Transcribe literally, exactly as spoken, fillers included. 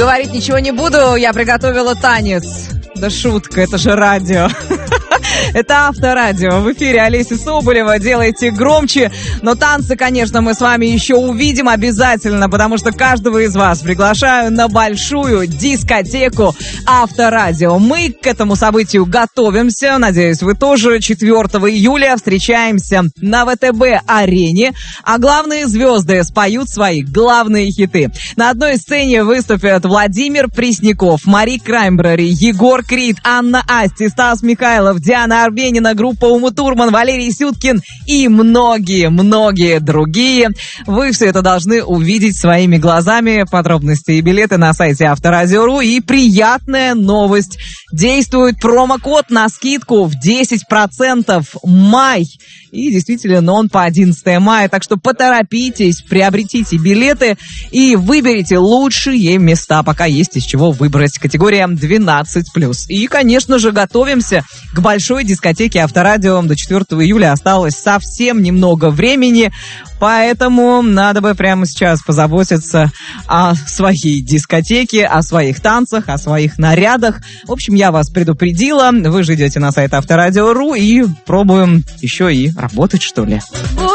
Говорить ничего не буду, я приготовила танец. Да шутка, это же радио. Это Авторадио. В эфире Олеся Соболева. Делайте громче. Но танцы, конечно, мы с вами еще увидим обязательно, потому что каждого из вас приглашаю на большую дискотеку Авторадио. Мы к этому событию готовимся. Надеюсь, вы тоже. четвёртого июля встречаемся на ВТБ-арене, а главные звезды споют свои главные хиты. На одной сцене выступят Владимир Пресняков, Мари Краймбрери, Егор Крид, Анна Асти, Стас Михайлов, Диана Арбенина, группа Ума Турман, Валерий Сюткин и многие-многие другие. Вы все это должны увидеть своими глазами. Подробности и билеты на сайте Авторадио точка ру. И приятная новость. Действует промокод на скидку в десять процентов май. И действительно, он по одиннадцатое мая. Так что поторопитесь, приобретите билеты и выберите лучшие места, пока есть из чего выбрать. Категория двенадцать плюс. И, конечно же, готовимся к большой дискотеке Авторадио. До четвёртого июля осталось совсем немного времени. Поэтому надо бы прямо сейчас позаботиться о своей дискотеке, о своих танцах, о своих нарядах. В общем, я вас предупредила. Вы же идете на сайт Авторадио точка ру и пробуем еще и работать, что ли.